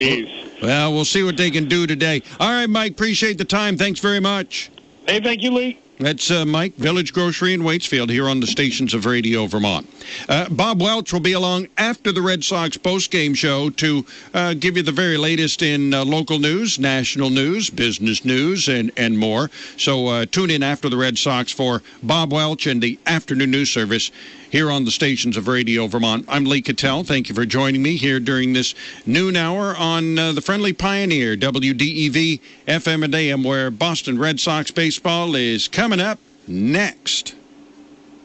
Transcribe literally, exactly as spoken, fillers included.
Jeez. Well, we'll see what they can do today. All right, Mike, appreciate the time. Thanks very much. Hey, thank you, Lee. That's uh, Mike, Village Grocery in Waitsfield, here on the Stations of Radio Vermont. Uh, Bob Welch will be along after the Red Sox postgame show to uh, give you the very latest in uh, local news, national news, business news, and, and more. So uh, tune in after the Red Sox for Bob Welch and the afternoon news service here on the Stations of Radio Vermont. I'm Lee Cattell. Thank you for joining me here during this noon hour on uh, the Friendly Pioneer, W D E V F M and A M, where Boston Red Sox baseball is coming up next.